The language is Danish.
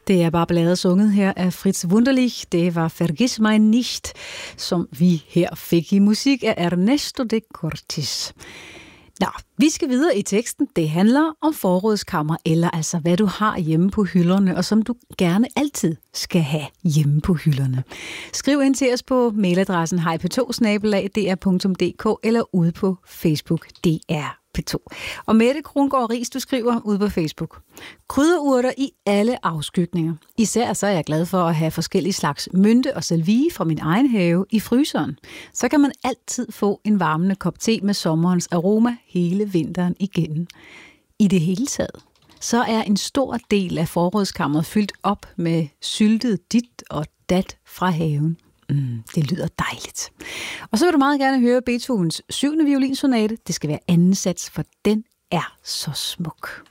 Det er bare bladet sunget her af Fritz Wunderlich. Det var Vergiss mig nicht, som vi her fik i musik af Ernesto de Cortis. Nå, vi skal videre i teksten. Det handler om forrådskammer, eller altså hvad du har hjemme på hylderne, og som du gerne altid skal have hjemme på hylderne. Skriv ind til os på mailadressen hejp2@dr.dk eller ude på Facebook DR P2. Og Mette Krongaard Riis, du skriver ude på Facebook: krydderurter i alle afskygninger. Især så er jeg glad for at have forskellige slags mynte og salvie fra min egen have i fryseren. Så kan man altid få en varmende kop te med sommerens aroma hele vinteren igennem. I det hele taget, så er en stor del af forrådskammeret fyldt op med syltet dit og dat fra haven. Det lyder dejligt. Og så vil du meget gerne høre Beethovens 7. violinsonate. Det skal være anden sats, for den er så smuk.